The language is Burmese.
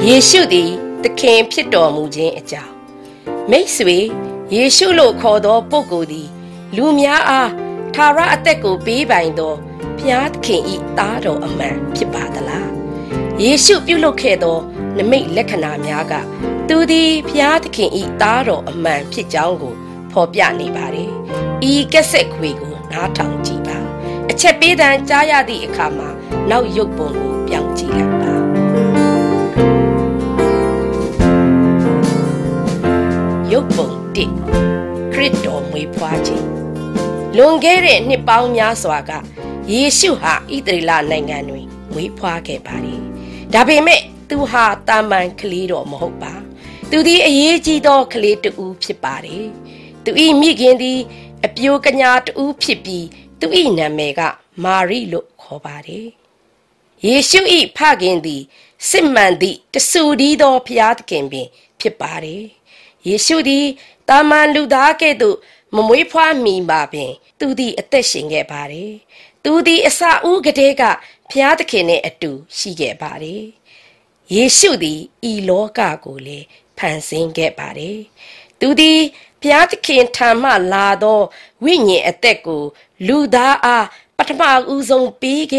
ယေရှုသည်သခင်ဖြစ်တော်မူခြင်းအကြောင်းမိတ်ဆွေယေရှုလို့ခေါ်သောပုဂ္ဂိုလ်သည်လူများအားထာဝရအသက်ကိုပေးပိုင်သောဘုရားသခင်၏သားတော်အမှန်ဖြစ်ပါသလားယေရှုပြုလုပ်ခဲ့သောနမိတ်လက္ခဏာများကသူသည်ဘုရားသခင်၏သားတော်အမှန်ဖြစ်ကြောင်းကိုဖော်ပြနေပါတယ်ဤကက်ဆက်ခွေကိုနားထောင်ကြည့်ပါအချက်ပေးသံကြားရသည့်အခါမှာနောက်ရုပ်ပုံကိုပြောင်းကြည့်လိုက်ပါရုပ်ပုံ1ခရစ်တော်မွေးဖွားခြင်းလွန်ခဲ့တဲ့နှစ်ပေါင်းများစွာကယေရှုဟာဣသရေလနိုင်ငံတွင်မွေးဖွားခဲ့ပါတယ်ဒါပေမဲ့သူဟာတာမန်ကလေးတော်မဟုတ်ပါသူသည်အရေးကြီးသောကလေးတူဖြစ်ပါတယ်သူ၏မိခင်သည်အပြိုကညာတူဖြစ်ပြီးသူ၏နာမည်ကမာရိလို့ခေါ်ပါတယ်ယေရှု၏ဖခင်သည်စစ်မှန်သည့်တဆူတည်းသောဘုရားသခင်ပင်ဖြစ်ပါတယ်ယေရှုသည်တာမန်လူသားကဲ့သို့မမွေးဖွားမီမှာပင်သူသည်အသက်ရှင်ခဲ့ပါတယ်သူသည်အစဦးကတည်းကဘုရားသခင်နဲ့အတူရှိခဲ့ပါတယ်ယေရှုသည်ဤလောကကိုလည်းဖန်ဆင်းခဲ့ပါတယ်သူသည်ဘုရားသခင်ထံမှလာသောဝိညာဉ်အသက်ကိုလူသားအားပထမဦးဆုံးပေး